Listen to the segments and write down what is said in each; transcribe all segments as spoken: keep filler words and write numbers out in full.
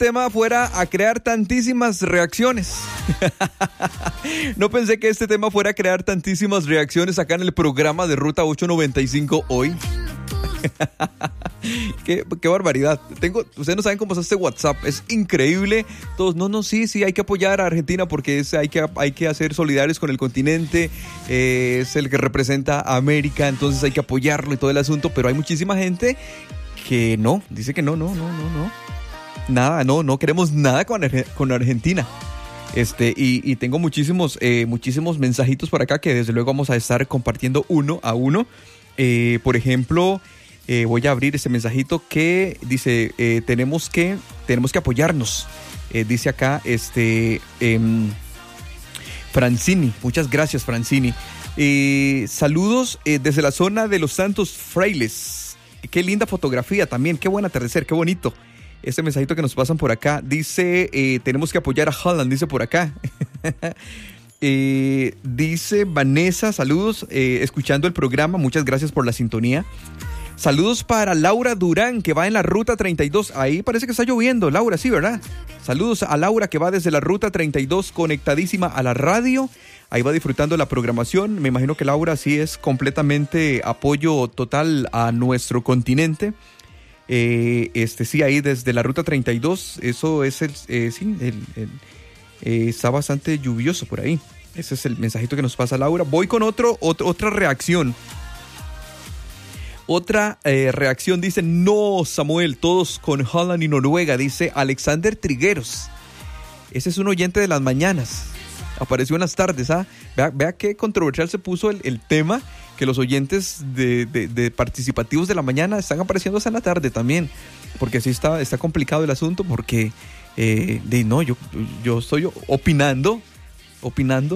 tema fuera a crear tantísimas reacciones. No pensé que este tema fuera a crear tantísimas reacciones acá en el programa de Ruta ocho noventa y cinco hoy. qué, qué barbaridad. Tengo, ustedes no saben cómo es este WhatsApp. Es increíble. Todos, no, no, sí, sí, hay que apoyar a Argentina porque es, hay, que, hay que hacer solidarios con el continente. Eh, es el que representa a América, entonces hay que apoyarlo y todo el asunto. Pero hay muchísima gente que no, dice que no, no, no, no, no. Nada, no, no queremos nada con, con Argentina. Este, y, y tengo muchísimos, eh, muchísimos mensajitos por acá que desde luego vamos a estar compartiendo uno a uno. Eh, por ejemplo, eh, voy a abrir este mensajito que dice, eh, tenemos que, tenemos que apoyarnos. Eh, dice acá, este, eh, Francini, muchas gracias Francini. Eh, saludos eh, desde la zona de Los Santos Frailes. Qué linda fotografía también, qué buen atardecer, qué bonito. Este mensajito que nos pasan por acá dice, eh, tenemos que apoyar a Haaland, dice por acá. eh, dice Vanessa, saludos, eh, escuchando el programa, muchas gracias por la sintonía. Saludos para Laura Durán, que va en la ruta treinta y dos. Ahí parece que está lloviendo, Laura, sí, ¿verdad? Saludos a Laura, que va desde la ruta treinta y dos, conectadísima a la radio. Ahí va disfrutando la programación. Me imagino que Laura sí es completamente apoyo total a nuestro continente. Eh, este sí, ahí desde la ruta treinta y dos, eso es el, eh, sí, el, el eh, está bastante lluvioso por ahí. Ese es el mensajito que nos pasa Laura. Voy con otro, otro otra reacción. Otra eh, reacción dice, no Samuel, todos con Haaland y Noruega, dice Alexander Trigueros. Ese es un oyente de las mañanas. Apareció en las tardes, ¿ah? Vea, vea qué controversial se puso el, el tema, que los oyentes de, de, de participativos de la mañana están apareciendo hasta en la tarde también, porque sí está, está complicado el asunto, porque eh, de, no, yo, yo estoy opinando, opinando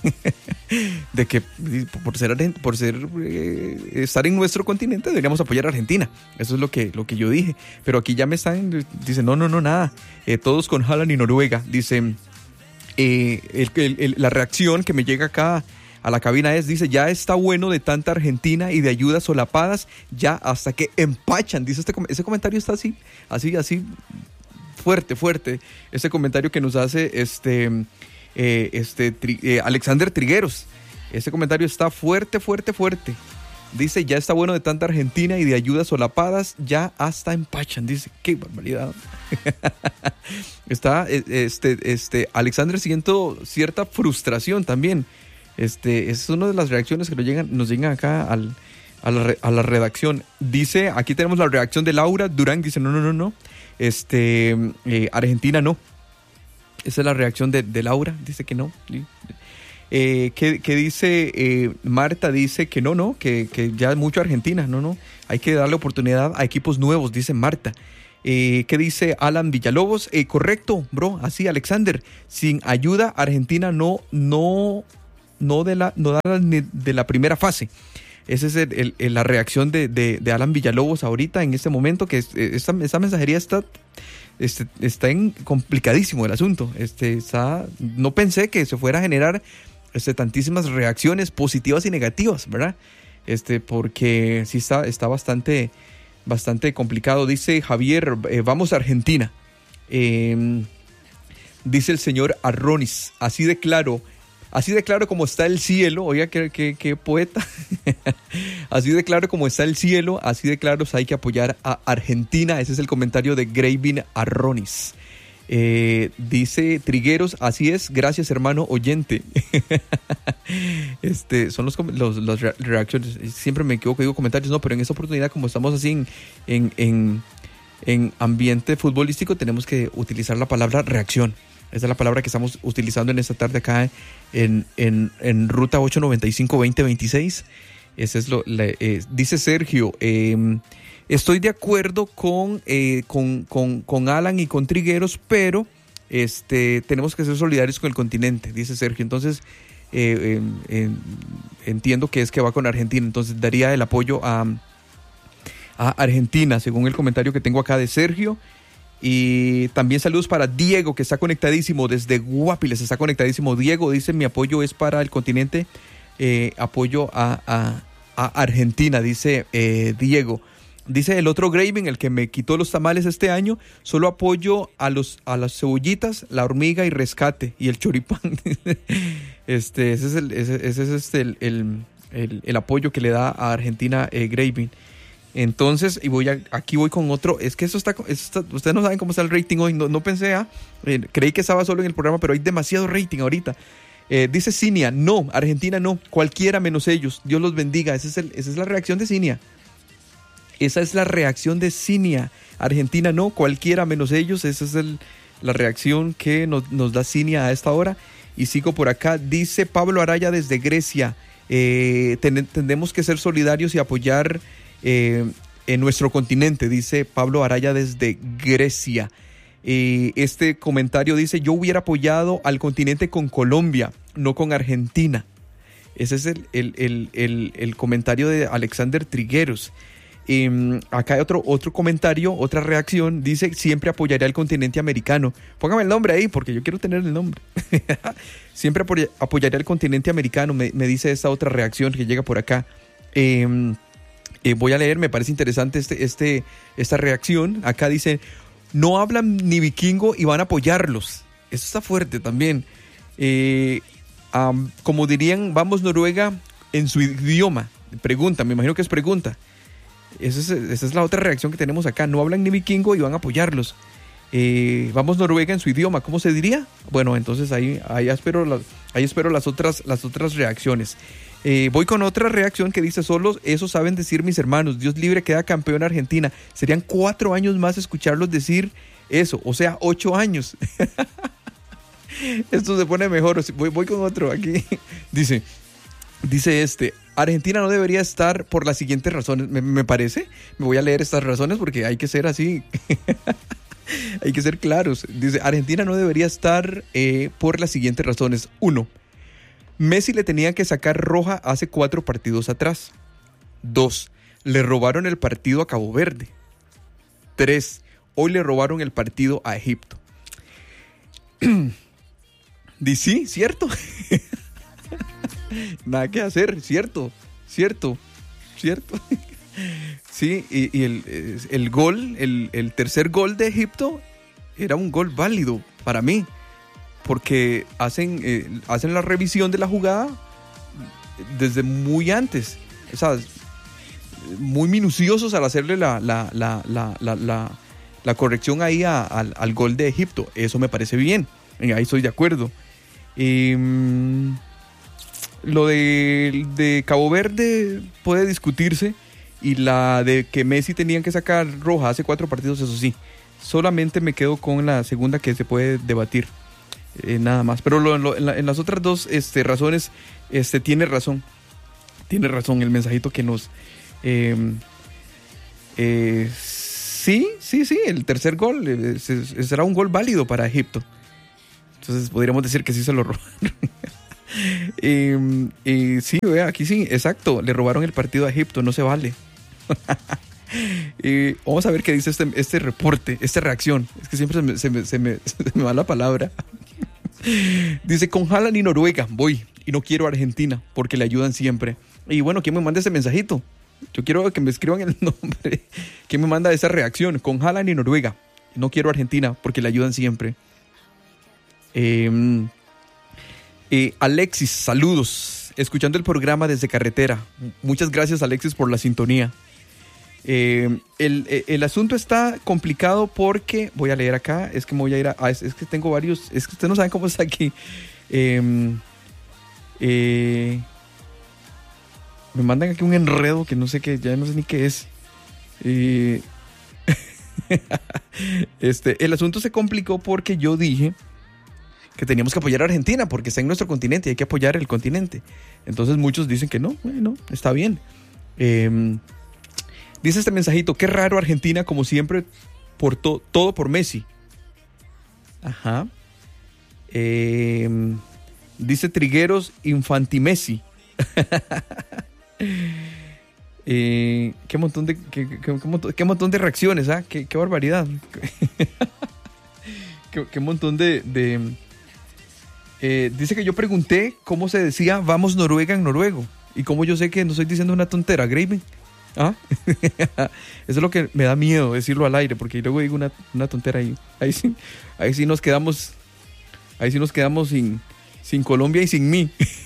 de que por ser, por ser eh, estar en nuestro continente deberíamos apoyar a Argentina. Eso es lo que, lo que yo dije, pero aquí ya me están, dicen, no, no, no, nada, eh, todos con Haaland y Noruega, dicen. Eh, el, el, el, la reacción que me llega acá a la cabina es, dice, ya está bueno de tanta Argentina y de ayudas solapadas, ya hasta que empachan, dice este, ese comentario está así, así, así, fuerte, fuerte, este comentario que nos hace este, eh, este tri, eh, Alexander Trigueros, ese comentario está fuerte, fuerte, fuerte. Dice, ya está bueno de tanta Argentina y de ayudas solapadas, ya hasta empachan. Dice, qué barbaridad. Está, este, este, Alexander, siento cierta frustración también. Este, es una de las reacciones que nos llegan, nos llegan acá al, a, la, a la redacción. Dice, aquí tenemos la reacción de Laura Durán, dice, no, no, no, no. Este, eh, Argentina no. Esa es la reacción de, de Laura, dice que no. Eh, que, que dice eh, Marta, dice que no, no, que, que ya es mucho Argentina, no, no, hay que darle oportunidad a equipos nuevos, dice Marta. Eh, ¿Qué dice Alan Villalobos? Eh, correcto, bro, así, Alexander, sin ayuda Argentina no, no, no de la, no da de la primera fase. Esa es el, el, el, la reacción de, de, de Alan Villalobos ahorita, en este momento, que esta, esta mensajería está... Este, está en complicadísimo el asunto. Este, está, no pensé que se fuera a generar este, tantísimas reacciones positivas y negativas, ¿verdad? Este, porque sí está, está bastante, bastante complicado. Dice Javier, eh, vamos a Argentina. Eh, dice el señor Arronis, así de claro, así de claro como está el cielo. Oiga, qué, qué, qué poeta. Así de claro como está el cielo, así de claro hay que apoyar a Argentina. Ese es el comentario de Gravin Arronis. Eh, dice Trigueros, así es, gracias hermano oyente. Este, son los, los, las reacciones. Siempre me equivoco, digo comentarios, no, pero en esta oportunidad, como estamos así en, en, en, en ambiente futbolístico, tenemos que utilizar la palabra reacción. Esa es la palabra que estamos utilizando en esta tarde acá en, en, en Ruta ocho noventa y cinco veinte veintiséis. Ese es lo, le, eh, dice Sergio, eh, estoy de acuerdo con, eh, con, con, con Alan y con Trigueros, pero este, tenemos que ser solidarios con el continente, dice Sergio. Entonces, eh, eh, eh, entiendo que es que va con Argentina, entonces daría el apoyo a, a Argentina, según el comentario que tengo acá de Sergio. Y también saludos para Diego, que está conectadísimo desde Guapiles, está conectadísimo. Diego dice, mi apoyo es para el continente, eh, apoyo a, a, a Argentina, dice eh, Diego. Dice el otro Graven, el que me quitó los tamales este año, solo apoyo a los a las cebollitas, la hormiga y rescate y el choripán. este, ese es el, ese, ese es este el, el, el, el apoyo que le da a Argentina eh, Graven. Entonces, y voy a, aquí voy con otro. Es que eso está, eso está, ustedes no saben cómo está el rating hoy. No, no pensé, ah, eh, creí que estaba solo en el programa, pero hay demasiado rating ahorita. Eh, dice Cinia, no, Argentina no, cualquiera menos ellos. Dios los bendiga. Ese es el, esa es la reacción de Cinia. Esa es la reacción de Cinia. Argentina no, cualquiera menos ellos. Esa es el, la reacción que nos, nos da Cinia a esta hora. Y sigo por acá. Dice Pablo Araya desde Grecia. Eh, ten, tendemos que ser solidarios y apoyar eh, en nuestro continente, dice Pablo Araya desde Grecia. Eh, este comentario dice, yo hubiera apoyado al continente con Colombia, no con Argentina. Ese es el, el, el, el, el comentario de Alexander Trigueros. Eh, acá hay otro, otro comentario, otra reacción, dice, siempre apoyaré al continente americano. Póngame el nombre ahí, porque yo quiero tener el nombre. Siempre apoy- apoyaré al continente americano, me, me dice esta otra reacción que llega por acá. Eh, eh, voy a leer, me parece interesante este, este, esta reacción. Acá dice, no hablan ni vikingo y van a apoyarlos. Eso está fuerte también. Eh, um, como dirían, vamos Noruega en su idioma. Pregunta, me imagino que es pregunta. Esa es, esa es la otra reacción que tenemos acá. No hablan ni vikingo y van a apoyarlos. Eh, vamos Noruega en su idioma. ¿Cómo se diría? Bueno, entonces ahí, ahí espero, las, ahí espero las, otras, las otras reacciones. Eh, voy con otra reacción que dice, solo eso saben decir mis hermanos. Dios libre queda campeón Argentina. Serían cuatro años más escucharlos decir eso. O sea, ocho años. Esto se pone mejor. Voy, voy con otro aquí. Dice... Dice este, Argentina no debería estar por las siguientes razones, me, me parece. Me voy a leer estas razones porque hay que ser así, hay que ser claros. Dice, Argentina no debería estar eh, por las siguientes razones. Uno, Messi le tenía que sacar roja hace cuatro partidos atrás. Dos, le robaron el partido a Cabo Verde. Tres, hoy le robaron el partido a Egipto. Dice, sí, cierto. Nada que hacer, cierto, cierto, cierto. Sí, y, y el, el gol, el, el tercer gol de Egipto era un gol válido para mí, porque hacen, eh, hacen la revisión de la jugada desde muy antes, o sea, muy minuciosos al hacerle la, la, la, la, la, la, la corrección ahí a, al, al gol de Egipto. Eso me parece bien, ahí estoy de acuerdo. Y... Um, Lo de, de Cabo Verde puede discutirse, y la de que Messi tenían que sacar roja hace cuatro partidos, eso sí. Solamente me quedo con la segunda, que se puede debatir, eh, nada más. Pero lo, lo, en, la, en las otras dos este, razones, este, tiene razón. Tiene razón el mensajito que nos... Eh, eh, sí, sí, sí, el tercer gol eh, será un gol válido para Egipto. Entonces podríamos decir que sí se lo robaron. Y, y sí, vea, aquí sí, exacto, le robaron el partido a Egipto, no se vale. Y vamos a ver qué dice este, este reporte, esta reacción. Es que siempre se me, se me, se me, se me va la palabra. Dice, con Haaland y Noruega voy, y no quiero Argentina porque le ayudan siempre. Y bueno, ¿quién me manda ese mensajito? Yo quiero que me escriban el nombre. ¿Quién me manda esa reacción? Con Haaland y Noruega, no quiero Argentina porque le ayudan siempre. Eh... Eh, Alexis, saludos, escuchando el programa desde carretera. Muchas gracias, Alexis, por la sintonía. Eh, el, el asunto está complicado porque, voy a leer acá, es que me voy a ir a, a es, es que tengo varios, es que ustedes no saben cómo está aquí. Eh, eh, me mandan aquí un enredo que no sé qué, ya no sé ni qué es. Eh, este, el asunto se complicó porque yo dije que teníamos que apoyar a Argentina porque está en nuestro continente y hay que apoyar el continente. Entonces muchos dicen que no, bueno, está bien. Eh, dice este mensajito, qué raro Argentina, como siempre, por to- todo por Messi. Ajá. Eh, dice Trigueros, Infantimessi. eh, qué montón de qué, qué, qué, montón, qué montón de reacciones, ¿ah? Qué, qué barbaridad. qué, qué montón de... de Eh, dice que yo pregunté cómo se decía vamos Noruega en noruego. Y cómo yo sé que no estoy diciendo una tontera, Graven. ¿Ah? Eso es lo que me da miedo decirlo al aire, porque luego digo una, una tontera ahí. Ahí sí, ahí sí nos quedamos, ahí sí nos quedamos sin, sin Colombia y sin mí.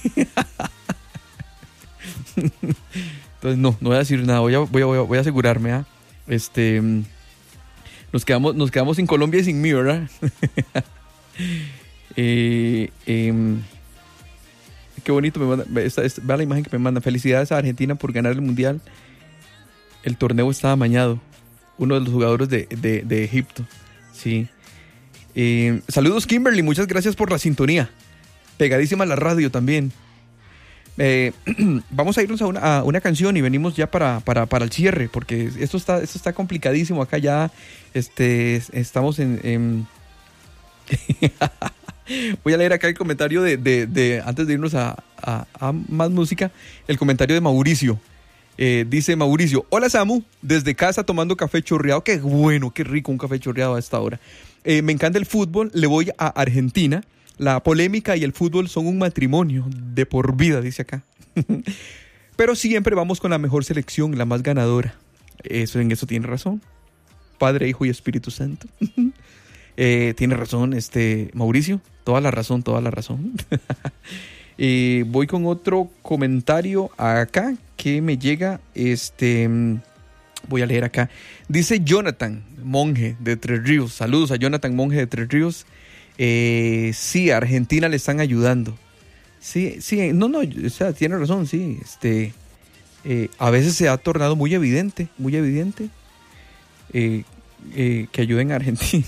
Entonces no, no voy a decir nada, voy a, voy a, voy a asegurarme, ¿ah? Este, nos quedamos, nos quedamos sin Colombia y sin mí, ¿verdad? eh, eh, qué bonito, me manda, esta, esta, vea la imagen que me mandan. Felicidades a Argentina por ganar el Mundial. El torneo estaba amañado. Uno de los jugadores de, de, de Egipto. Sí. Eh, saludos, Kimberly. Muchas gracias por la sintonía. Pegadísima a la radio también. Eh, vamos a irnos a una, a una canción y venimos ya para, para, para el cierre, porque esto está, esto está complicadísimo. Acá ya este, estamos en... en voy a leer acá el comentario de, de, de antes de irnos a, a, a más música, el comentario de Mauricio. Eh, dice Mauricio: hola Samu, desde casa tomando café chorreado. Qué bueno, qué rico un café chorreado a esta hora. Eh, me encanta el fútbol, le voy a Argentina. La polémica y el fútbol son un matrimonio de por vida, dice acá. Pero siempre vamos con la mejor selección, la más ganadora. Eso, en eso tiene razón. Padre, Hijo y Espíritu Santo. eh, tiene razón, este Mauricio. Toda la razón, toda la razón. eh, voy con otro comentario acá que me llega. Este, voy a leer acá. Dice Jonathan Monje de Tres Ríos. Saludos a Jonathan Monje de Tres Ríos. Eh, sí, a Argentina le están ayudando. Sí, sí, no, no, o sea, tiene razón, sí. Este, eh, a veces se ha tornado muy evidente, muy evidente eh, eh, que ayuden a Argentina.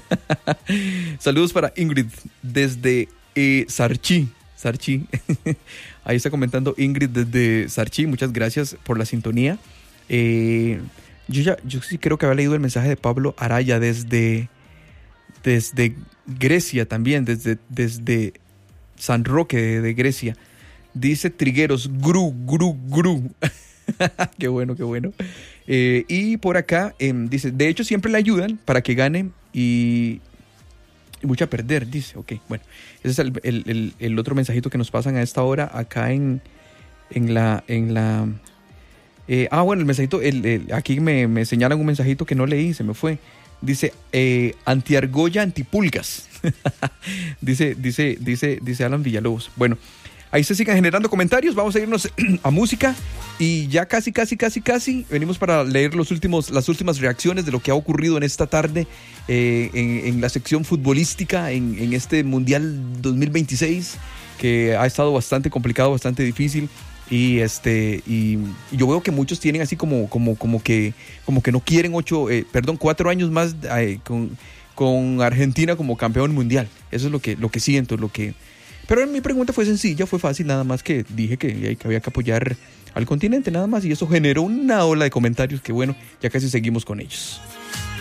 Saludos para Ingrid desde eh, Sarchí. Sarchí. Ahí está comentando Ingrid desde Sarchí. Muchas gracias por la sintonía. Eh, yo ya, yo sí creo que había leído el mensaje de Pablo Araya desde, desde Grecia también, desde, desde San Roque de, de Grecia. Dice Trigueros, gru, gru, gru. Qué bueno, qué bueno. Eh, y por acá eh, dice, de hecho siempre le ayudan para que gane y, y mucho a perder, dice. Ok, bueno, ese es el, el, el, el otro mensajito que nos pasan a esta hora acá en, en la... En la eh, ah, bueno, el mensajito, el, el, aquí me, me señalan un mensajito que no leí, se me fue. Dice, eh, antiargolla, antipulgas. dice, dice, dice, dice Alan Villalobos. Bueno, ahí se sigan generando comentarios. Vamos a irnos a música. Y ya casi, casi, casi, casi venimos para leer los últimos, las últimas reacciones de lo que ha ocurrido en esta tarde eh, en, en la sección futbolística, en, en este Mundial dos mil veintiséis, que ha estado bastante complicado, bastante difícil. Y este y yo veo que muchos tienen así como como como que como que no quieren ocho eh, perdón cuatro años más eh, con, con Argentina como campeón mundial. Eso es lo que lo que siento, lo que. Pero mi pregunta fue sencilla, fue fácil, nada más que dije que, que había que apoyar al continente, nada más, y eso generó una ola de comentarios que bueno, ya casi seguimos con ellos.